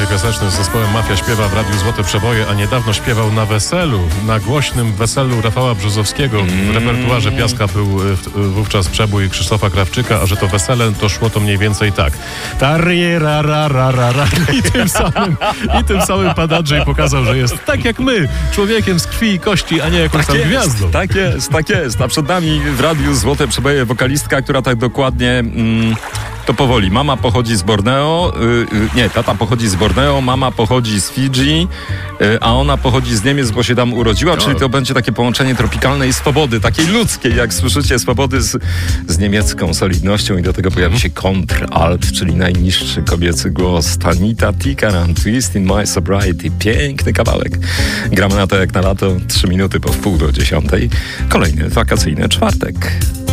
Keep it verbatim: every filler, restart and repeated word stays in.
przeboje piaseczne z zespołem Mafia śpiewa w Radiu Złote Przeboje, a niedawno śpiewał na weselu, na głośnym weselu Rafała Brzozowskiego. W repertuarze Piaska był wówczas przebój Krzysztofa Krawczyka, a że to wesele, to szło to mniej więcej tak. Tarriera, ra, ra, ra, ra. I tym samym, i tym samym Pan Andrzej pokazał, że jest tak jak my, człowiekiem z krwi i kości, a nie jakąś tam gwiazdą. Tak jest, tak jest. A przed nami w Radiu Złote Przeboje wokalistka, która tak dokładnie... Mm, to powoli. Mama pochodzi z Borneo, yy, yy, nie, tata pochodzi z Borneo, mama pochodzi z Fidżi, yy, a ona pochodzi z Niemiec, bo się tam urodziła, no. Czyli to będzie takie połączenie tropikalnej swobody, takiej ludzkiej, jak słyszycie, swobody z, z niemiecką solidnością i do tego pojawi się kontralt, czyli najniższy kobiecy głos. Tanita Tikaram, Twist in My Sobriety. Piękny kawałek. Gramy na to jak na lato, trzy minuty po wpół do dziesiątej. Kolejny wakacyjny czwartek.